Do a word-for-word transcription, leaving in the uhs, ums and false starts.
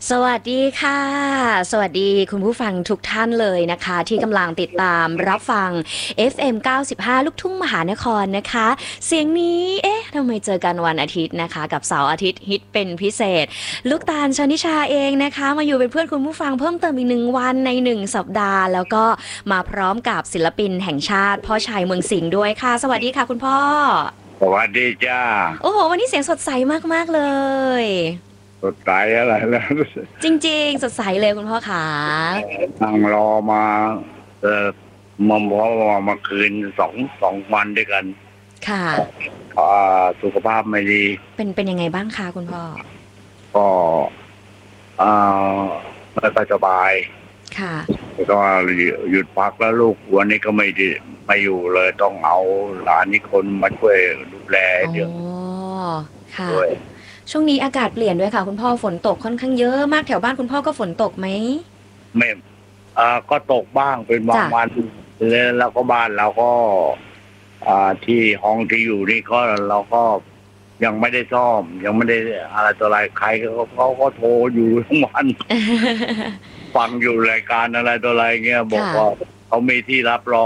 สวัสดีค่ะสวัสดีคุณผู้ฟังทุกท่านเลยนะคะที่กำลังติดตามรับฟัง เอฟ เอ็ม เก้าสิบห้า ลูกทุ่งมหานครนะคะเสียงนี้เอ๊ะทำไมเจอกันวันอาทิตย์นะคะกับเสาร์อาทิตย์ฮิตเป็นพิเศษลูกตาลชนิชาเองนะคะมาอยู่เป็นเพื่อนคุณผู้ฟังเพิ่มเติมอีกหนึ่งวันในหนึ่งสัปดาห์แล้วก็มาพร้อมกับศิลปินแห่งชาติพ่อชัยเมืองสิงห์ด้วยค่ะสวัสดีค่ะคุณพ่อสวัสดีจ้าโอ้โหวันนี้เสียงสดใสมากๆเลยสดใสอะไรแล้วจริงๆสดใสเลยคุณพ่อขานั่งรอมาเออมาพอมาคืนสองสองวันด้วยกันค่ะอ่าสุขภาพไม่ดีเป็นเป็นยังไงบ้างคะคุณพ่อก็อ่าไม่ค่อยสบายค่ะแล้วก็หยุดพักแล้วลูกวันนี้ก็ไม่ได้ไม่อยู่เลยต้องเอาหลานนี่คนมาช่วยดูแลเดี๋ยวอ๋อค่ะด้วยช่วงนี้อากาศเปลี่ยนด้วยค่ะคุณพ่อฝนตกค่อนข้างเยอะมากแถวบ้านคุณพ่อก็ฝนตกไหมไม่อ่าก็ตกบ้างเป็นบางจ้ะวันแล้วก็บ้านเราก็อ่าที่ห้องที่อยู่นี่ก็เราก็ยังไม่ได้ซ่อมยังไม่ได้อะไรตัวอะไรใครเขาเขาก็โทรอยู่ทั้งวันฟังอยู่รายการอะไรตัวอะไรเงี้ยบอกค่ะว่าเขามีที่รับรอง